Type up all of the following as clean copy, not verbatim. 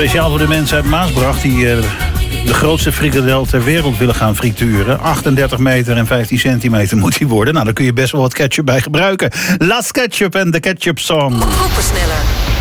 Speciaal voor de mensen uit Maasbracht die de grootste frikandel ter wereld willen gaan frituren. 38 meter en 15 centimeter moet die worden. Nou, daar kun je best wel wat ketchup bij gebruiken. Las Ketchup en de Ketchup Song. Groepensneller.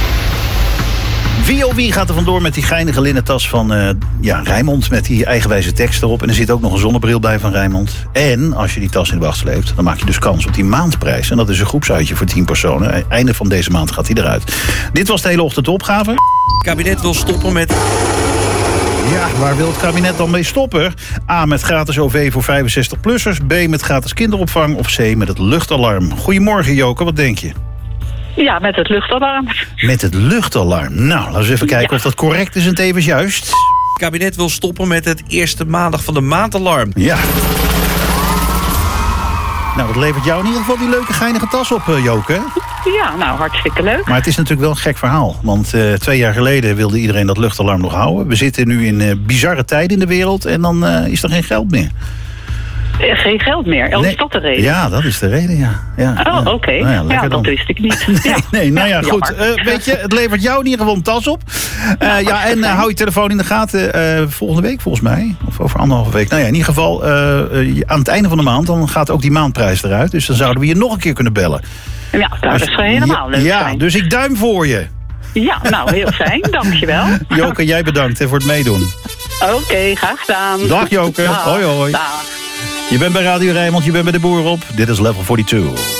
Wie gaat er vandoor met die geinige linnen tas van Rijnmond met die eigenwijze tekst erop. En er zit ook nog een zonnebril bij van Rijnmond. En als je die tas in de wacht sleept, dan maak je dus kans op die maandprijs. En dat is een groepsuitje voor 10 personen. Einde van deze maand gaat hij eruit. Dit was de hele ochtend de opgave. Het kabinet wil stoppen met... Ja, waar wil het kabinet dan mee stoppen? A, met gratis OV voor 65-plussers. B, met gratis kinderopvang. Of C, met het luchtalarm. Goedemorgen, Joke, wat denk je? Ja, met het luchtalarm. Met het luchtalarm. Nou, laten we eens even kijken of dat correct is en tevens juist. Het kabinet wil stoppen met het eerste maandag van de maandalarm. Ja. Nou, wat levert jou in ieder geval die leuke geinige tas op, Joke? Ja, nou, hartstikke leuk. Maar het is natuurlijk wel een gek verhaal. Want 2 jaar geleden wilde iedereen dat luchtalarm nog houden. We zitten nu in bizarre tijden in de wereld en dan is er geen geld meer. Geen geld meer? Is dat de reden? Ja, dat is de reden, ja. Oké. Nou ja, dat wist ik niet. Nee, nou ja, goed. Weet je, het levert jou in ieder geval een tas op. Hou je telefoon in de gaten volgende week volgens mij. Of over 1,5 week. Nou ja, in ieder geval aan het einde van de maand, dan gaat ook die maandprijs eruit. Dus dan zouden we je nog een keer kunnen bellen. Ja, dat is helemaal leuk zijn. Ja, dus ik duim voor je. Ja, nou, heel fijn. Dankjewel. Joke, jij bedankt voor het meedoen. Oké, graag gedaan. Dag Joke. Dag. Hoi hoi. Dag. Je bent bij Radio Rijnmond, je bent bij de Boer op. Dit is Level 42.